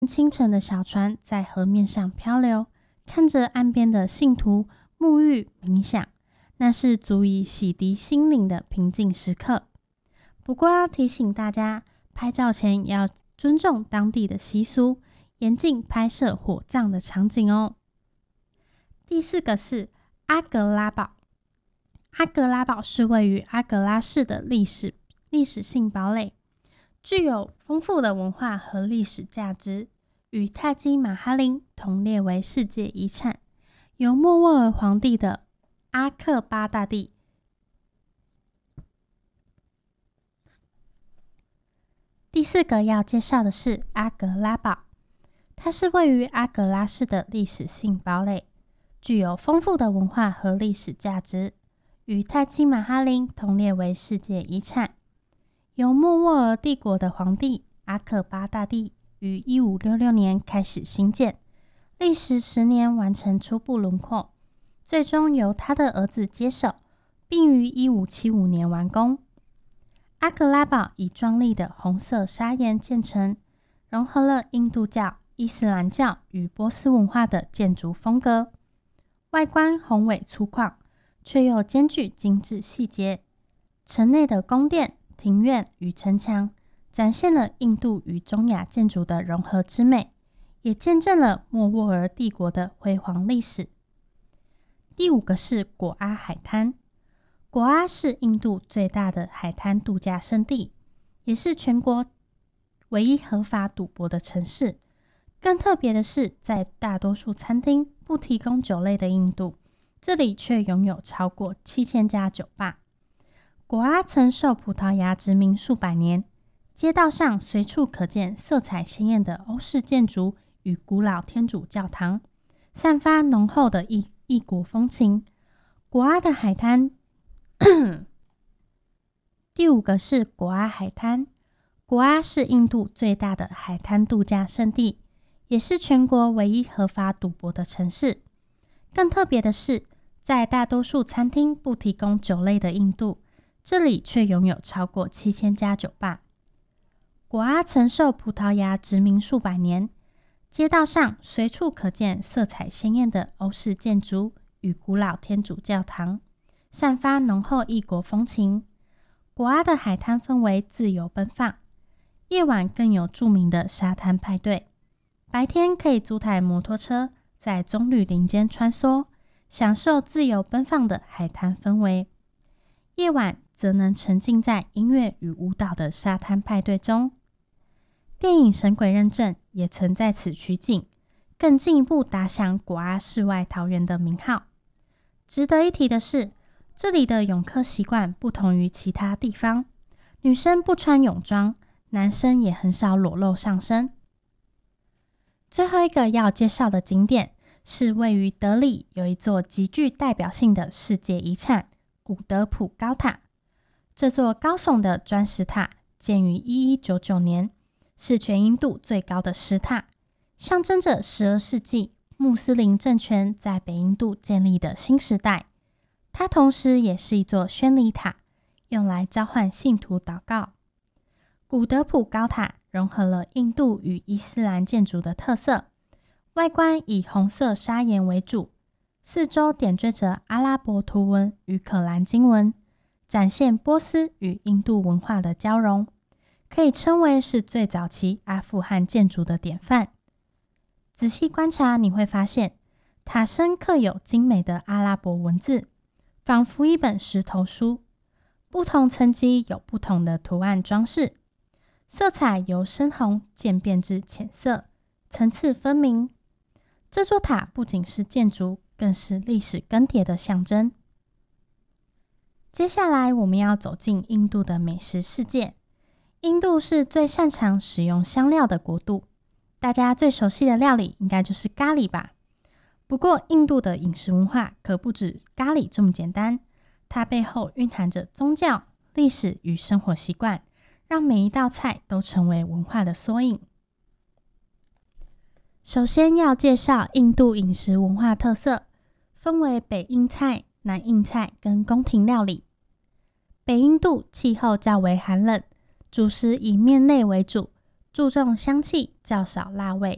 清晨的小船在河面上漂流，看着岸边的信徒沐浴冥想，那是足以洗涤心灵的平静时刻。不过要提醒大家，拍照前要尊重当地的习俗，严禁拍摄火葬的场景哦。第4个是阿格拉堡。阿格拉堡是位于阿格拉市的历史性堡垒，具有丰富的文化和历史价值，与泰姬玛哈陵同列为世界遗产，由莫卧儿皇帝的阿克巴大帝第4个要介绍的是阿格拉堡，它是位于阿格拉市的历史性堡垒，具有丰富的文化和历史价值，与泰姬玛哈陵同列为世界遗产，由莫卧儿帝国的皇帝阿克巴大帝于1566年开始兴建，历时10年完成初步轮廓，最终由他的儿子接手，并于1575年完工。阿格拉堡以壮丽的红色砂岩建成，融合了印度教、伊斯兰教与波斯文化的建筑风格，外观宏伟粗犷，却又兼具精致细节。城内的宫殿、庭院与城墙展现了印度与中亚建筑的融合之美，也见证了莫卧儿帝国的辉煌历史。第5个是果阿海滩。果阿是印度最大的海滩度假胜地，也是全国唯一合法赌博的城市。更特别的是，在大多数餐厅不提供酒类的印度，这里却拥有超过7000家酒吧。果阿曾受葡萄牙殖民数百年，街道上随处可见色彩鲜艳的欧式建筑与古老天主教堂，散发浓厚的异国风情。果阿的海滩第5个是果阿海滩。果阿是印度最大的海滩度假胜地，也是全国唯一合法赌博的城市。更特别的是，在大多数餐厅不提供酒类的印度，这里却拥有超过7000家酒吧。果阿曾受葡萄牙殖民数百年，街道上随处可见色彩鲜艳的欧式建筑与古老天主教堂，散发浓厚异国风情。果阿的海滩氛围自由奔放，夜晚更有著名的沙滩派对。白天可以租台摩托车在棕榈林间穿梭，享受自由奔放的海滩氛围。夜晚则能沉浸在音乐与舞蹈的沙滩派对中。电影《神鬼认证》也曾在此取景，更进一步打响果阿世外桃源的名号。值得一提的是，这里的泳客习惯不同于其他地方，女生不穿泳装，男生也很少裸露上身。最后一个要介绍的景点是位于德里有一座极具代表性的世界遗产古德普高塔。这座高耸的砖石塔建于1199年，是全印度最高的石塔，象征着12世纪穆斯林政权在北印度建立的新时代。它同时也是一座宣礼塔，用来召唤信徒祷告。古德普高塔融合了印度与伊斯兰建筑的特色，外观以红色砂岩为主，四周点缀着阿拉伯图文与可兰经文，展现波斯与印度文化的交融，可以称为是最早期阿富汗建筑的典范。仔细观察你会发现，塔身刻有精美的阿拉伯文字，仿佛一本石头书，不同层级有不同的图案装饰，色彩由深红渐变至浅色，层次分明。这座塔不仅是建筑，更是历史更迭的象征。接下来我们要走进印度的美食世界。印度是最擅长使用香料的国度，大家最熟悉的料理应该就是咖喱吧。不过印度的饮食文化可不止咖喱这么简单，它背后蕴含着宗教、历史与生活习惯，让每一道菜都成为文化的缩影。首先要介绍印度饮食文化特色，分为北印菜、南印菜跟宫廷料理。北印度气候较为寒冷，主食以面类为主，注重香气，较少辣味。